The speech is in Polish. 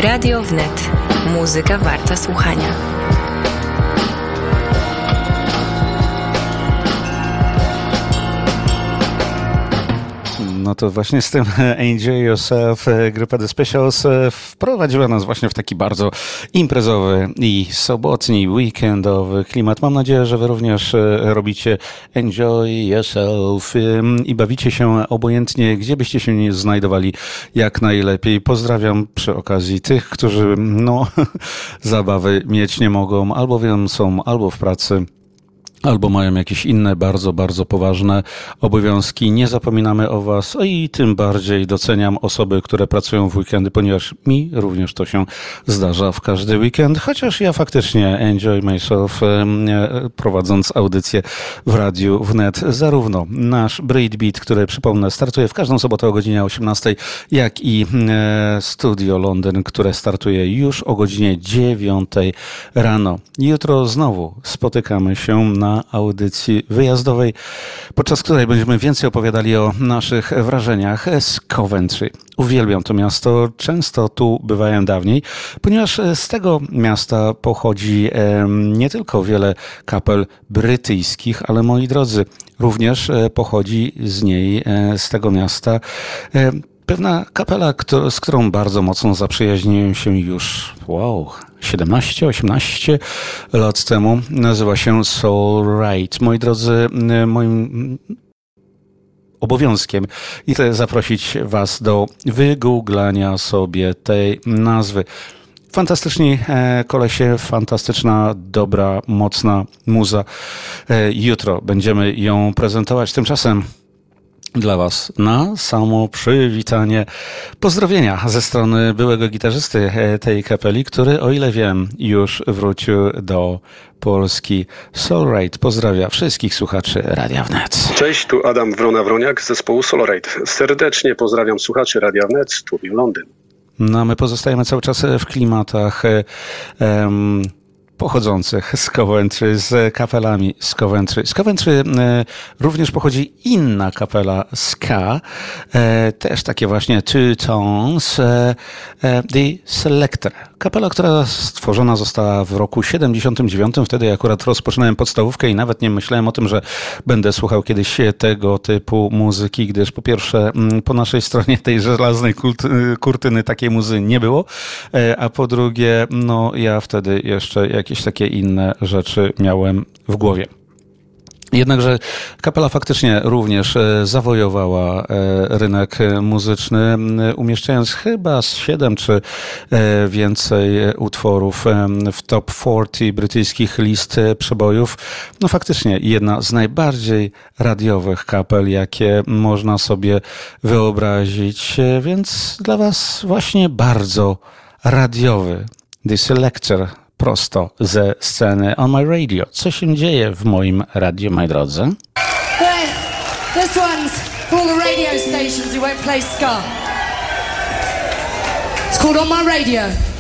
Radio Wnet. Muzyka warta słuchania. No to właśnie z tym Enjoy Yourself grupa The Specials wprowadziła nas właśnie w taki bardzo imprezowy i sobotni, weekendowy klimat. Mam nadzieję, że wy również robicie Enjoy Yourself i bawicie się obojętnie, gdzie byście się nie znajdowali, jak najlepiej. Pozdrawiam przy okazji tych, którzy zabawy mieć nie mogą, albowiem są albo w pracy, albo mają jakieś inne bardzo, bardzo poważne obowiązki. Nie zapominamy o was i tym bardziej doceniam osoby, które pracują w weekendy, ponieważ mi również to się zdarza w każdy weekend, chociaż ja faktycznie enjoy myself prowadząc audycję w Radiu Wnet. Zarówno nasz Breakbeat, który przypomnę startuje w każdą sobotę o godzinie 18, jak i Studio Londyn, które startuje już o godzinie 9 rano. Jutro znowu spotykamy się na audycji wyjazdowej, podczas której będziemy więcej opowiadali o naszych wrażeniach z Coventry. Uwielbiam to miasto, często tu bywałem dawniej, ponieważ z tego miasta pochodzi nie tylko wiele kapel brytyjskich, ale moi drodzy, również pochodzi z tego miasta pewna kapela, z którą bardzo mocno zaprzyjaźniłem się już 17-18 lat temu. Nazywa się Soul Right. Moi drodzy, moim obowiązkiem i chcę zaprosić was do wygooglania sobie tej nazwy. Fantastyczni kolesie, fantastyczna, dobra, mocna muza. Jutro będziemy ją prezentować. Tymczasem dla was na samo przywitanie pozdrowienia ze strony byłego gitarzysty tej kapeli, który, o ile wiem, już wrócił do Polski. Soul Right pozdrawia wszystkich słuchaczy Radia Wnet. Cześć, tu Adam Wrona-Wroniak z zespołu Soul Right. Serdecznie pozdrawiam słuchaczy Radia Wnet, Studio Londyn. No, my pozostajemy cały czas w klimatach pochodzących z Coventry, z kapelami z Coventry. Z Coventry również pochodzi inna kapela ska, też takie właśnie Two Tones, The Selector. Kapela, która stworzona została w roku 79. Wtedy akurat rozpoczynałem podstawówkę i nawet nie myślałem o tym, że będę słuchał kiedyś tego typu muzyki, gdyż po pierwsze po naszej stronie tej żelaznej kurtyny takiej muzy nie było, a po drugie, ja wtedy jeszcze jakieś takie inne rzeczy miałem w głowie. Jednakże kapela faktycznie również zawojowała rynek muzyczny, umieszczając chyba z 7 czy więcej utworów w top 40 brytyjskich list przebojów. No faktycznie jedna z najbardziej radiowych kapel, jakie można sobie wyobrazić, więc dla was właśnie bardzo radiowy The Selector. Prosto ze sceny On My Radio. Co się dzieje w moim radiu, moi drodzy? This one's for all the radio stations who won't play ska. It's called On My Radio.